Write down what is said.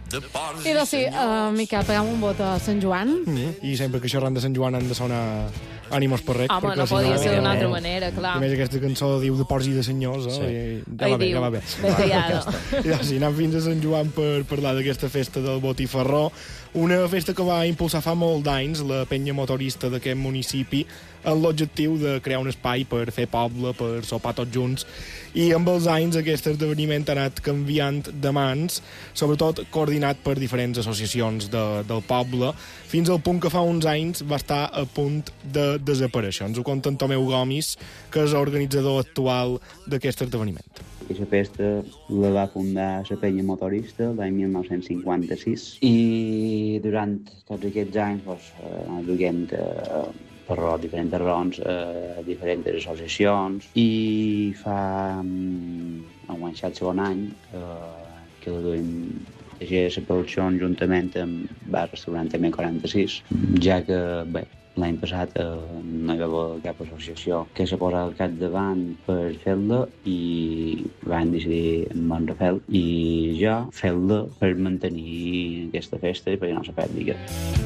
I doncs sí, Miquel, pegam un vot a Sant Joan. I sempre que xerran de Sant Joan han de sonar ànims per rec. Home, no podia ser d'una altra manera, clar. A més, aquesta cançó diu de porcs i de senyors, ja va bé. Ben callada. Ja sí, anem fins a Sant Joan per parlar d'aquesta festa del Botifarró, una festa que va impulsar fa molt d'anys la penya motorista d'aquest municipi amb l'objectiu de crear un espai per fer poble, per sopar tots junts, i amb els anys aquest esdeveniment ha anat canviant de mans, sobretot coordinat per diferents associacions del poble, fins al punt que fa uns anys va estar a punt de desaparèixer. Ens ho conta en Tomeu Gomis, que és l'organitzador actual d'aquest esdeveniment. Aquesta festa la va fundar la penya motorista l'any 1956 i durant tots aquests anys duguem per diferents raons diferents associacions i fa el segon any que la duim la producció juntament amb Bar Restaurant M46, ja que l'any passat no hi va haver cap associació que se posa al capdavant per fer-la i van decidir en bon Rafael i jo fer-la per mantenir aquesta festa i perquè no se perdi.